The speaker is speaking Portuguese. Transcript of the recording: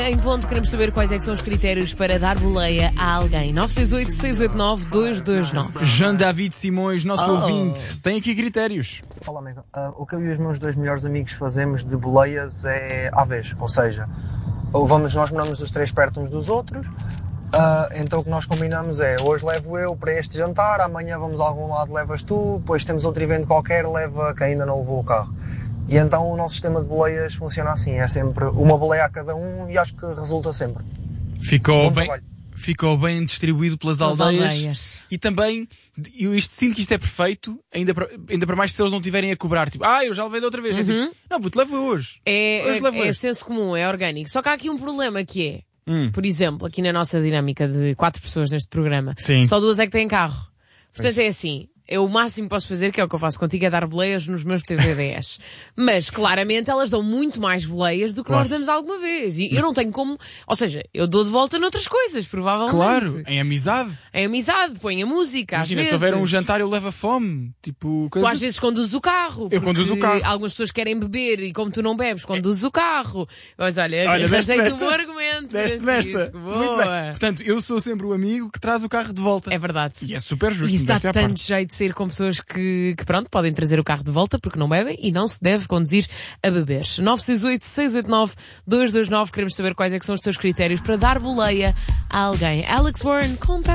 Em ponto, queremos saber quais é que são os critérios para dar boleia a alguém. 968-689-229. Jean David Simões, nosso ouvinte, tem aqui critérios. Olá, amigo. O que eu e os meus dois melhores amigos fazemos de boleias é à vez, ou seja, nós moramos os três perto uns dos outros, então o que nós combinamos é, hoje levo eu para este jantar, amanhã vamos a algum lado, levas tu, depois temos outro evento qualquer, leva quem ainda não levou o carro. E então o nosso sistema de boleias funciona assim, é sempre uma boleia a cada um e acho que resulta sempre. Ficou bem distribuído pelas aldeias. E também, sinto que isto é perfeito, ainda para mais se eles não tiverem a cobrar, tipo, eu já levei da outra vez. É tipo, não, puto, levo eu hoje. É senso comum, é orgânico. Só que há aqui um problema que é, por exemplo, aqui na nossa dinâmica de 4 pessoas neste programa, só 2 é que têm carro. Portanto é assim, eu o máximo que posso fazer, que é o que eu faço contigo, é dar boleias nos meus TVDs. Mas, claramente, elas dão muito mais boleias do que nós damos alguma vez. E eu não tenho como... Ou seja, eu dou de volta noutras coisas, provavelmente. Claro, em amizade. Em amizade, põe a música, Imagina, às vezes. se houver um jantar, eu levo a fome. Tipo, Tu às vezes conduzes o carro. Eu conduzo o carro. Algumas pessoas querem beber e como tu não bebes, conduzes o carro. Mas olha arranjei-te um argumento. Deste. Muito bem. Portanto, eu sou sempre o amigo que traz o carro de volta. É verdade. E é super justo. E isso dá tanto jeito de ser com pessoas que pronto, podem trazer o carro de volta porque não bebem e não se deve conduzir a beber. 968-689-229. Queremos saber quais é que são os teus critérios para dar boleia a alguém. Alex Warren com